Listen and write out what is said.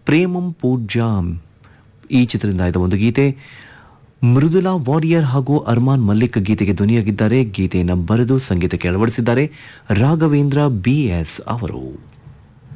ಪ್ರೇಮಂ ಪೂಜ್ಯಾಂ ಈ ಚಿತ್ರದಿಂದ ಆಯ್ದ ಒಂದು ಗೀತೆ. ಮೃದುಲಾ ವಾರಿಯರ್ ಹಾಗೂ ಅರ್ಮಾನ್ ಮಲ್ಲಿಕ್ ಗೀತೆಗೆ ಧ್ವನಿಯಾಗಿದ್ದಾರೆ. ಗೀತೆಯನ್ನು ಬರೆದು ಸಂಗೀತಕ್ಕೆ ಅಳವಡಿಸಿದ್ದಾರೆ ರಾಘವೇಂದ್ರ BS ಅವರು.